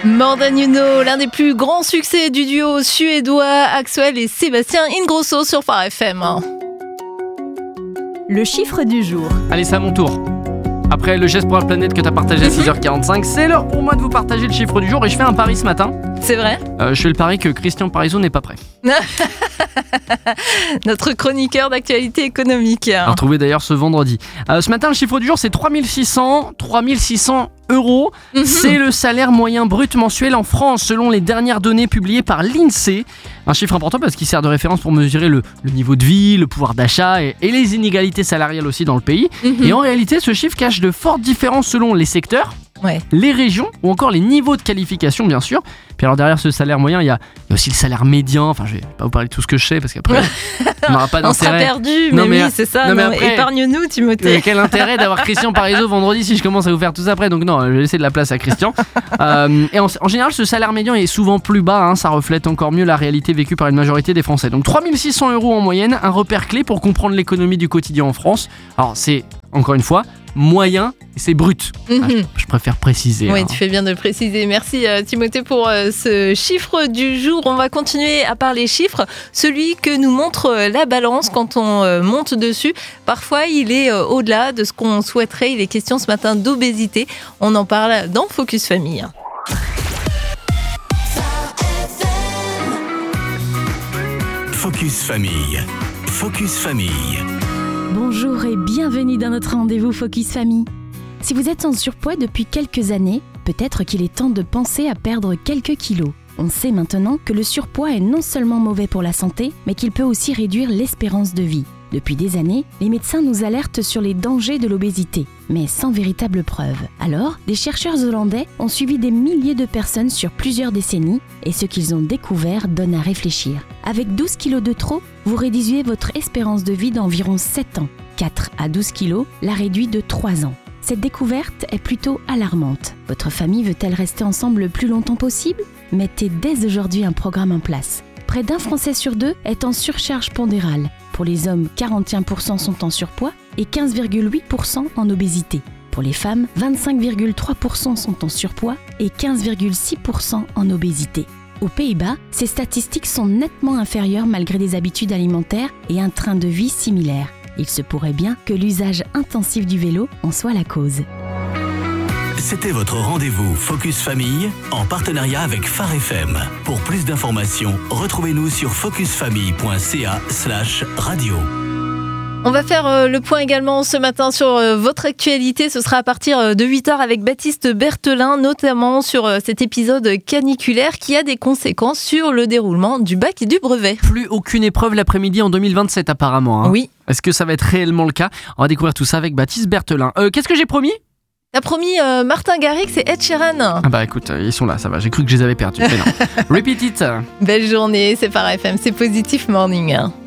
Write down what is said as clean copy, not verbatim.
More Than You Know, l'un des plus grands succès du duo suédois Axwell et Sébastien Ingrosso sur Phare FM. Le chiffre du jour. Allez, c'est à mon tour. Après le geste pour la planète que tu as partagé à 6h45, c'est l'heure pour moi de vous partager le chiffre du jour et je fais un pari ce matin. C'est vrai ? Je fais le pari que Christian Parizeau n'est pas prêt. Notre chroniqueur d'actualité économique. À retrouver d'ailleurs ce vendredi. Ce matin, le chiffre du jour, c'est 3600 euros. C'est le salaire moyen brut mensuel en France, selon les dernières données publiées par l'INSEE. Un chiffre important parce qu'il sert de référence pour mesurer le niveau de vie, le pouvoir d'achat et les inégalités salariales aussi dans le pays. Et en réalité, ce chiffre cache de fortes différences selon les secteurs. Ouais. Les régions ou encore les niveaux de qualification, bien sûr. Puis alors derrière ce salaire moyen, il y a aussi le salaire médian. Enfin, je vais pas vous parler de tout ce que je sais parce qu'après on n'aura pas d'intérêt. On sera perdu, mais oui, c'est ça. Après, épargne-nous, Timothée. Quel intérêt d'avoir Christian Parizeau vendredi si je commence à vous faire tout ça après. Donc non, je vais laisser de la place à Christian. Et en général, ce salaire médian est souvent plus bas. Ça reflète encore mieux la réalité vécue par une majorité des Français. Donc 3600 euros en moyenne, un repère clé pour comprendre l'économie du quotidien en France. Alors c'est, encore une fois, moyen et c'est brut. Je préfère préciser. Oui, tu fais bien de le préciser. Merci Timothée pour ce chiffre du jour. On va continuer à parler chiffres. Celui que nous montre la balance quand on monte dessus. Parfois, il est au-delà de ce qu'on souhaiterait. Il est question ce matin d'obésité. On en parle dans Focus Famille. Focus Famille. Focus Famille. Bonjour et bienvenue dans notre rendez-vous Focus Famille. Si vous êtes en surpoids depuis quelques années, peut-être qu'il est temps de penser à perdre quelques kilos. On sait maintenant que le surpoids est non seulement mauvais pour la santé, mais qu'il peut aussi réduire l'espérance de vie. Depuis des années, les médecins nous alertent sur les dangers de l'obésité, mais sans véritable preuve. Alors, des chercheurs hollandais ont suivi des milliers de personnes sur plusieurs décennies et ce qu'ils ont découvert donne à réfléchir. Avec 12 kilos de trop, vous réduisez votre espérance de vie d'environ 7 ans. 4 à 12 kilos la réduit de 3 ans. Cette découverte est plutôt alarmante. Votre famille veut-elle rester ensemble le plus longtemps possible ? Mettez dès aujourd'hui un programme en place. Près d'un Français sur 2 est en surcharge pondérale. Pour les hommes, 41% sont en surpoids et 15,8% en obésité. Pour les femmes, 25,3% sont en surpoids et 15,6% en obésité. Aux Pays-Bas, ces statistiques sont nettement inférieures malgré des habitudes alimentaires et un train de vie similaire. Il se pourrait bien que l'usage intensif du vélo en soit la cause. C'était votre rendez-vous Focus Famille en partenariat avec Phare FM. Pour plus d'informations, retrouvez-nous sur focusfamille.ca/radio. On va faire le point également ce matin sur votre actualité. Ce sera à partir de 8h avec Baptiste Berthelin, notamment sur cet épisode caniculaire qui a des conséquences sur le déroulement du bac et du brevet. Plus aucune épreuve l'après-midi en 2027 apparemment. Oui. Est-ce que ça va être réellement le cas ? On va découvrir tout ça avec Baptiste Berthelin. Qu'est-ce que j'ai promis ? T'as promis Martin Garrix et Ed Sheeran. Ah bah écoute, ils sont là, ça va. J'ai cru que je les avais perdus. Mais non. Repeat it. Belle journée, c'est Phare FM, c'est Positive Morning.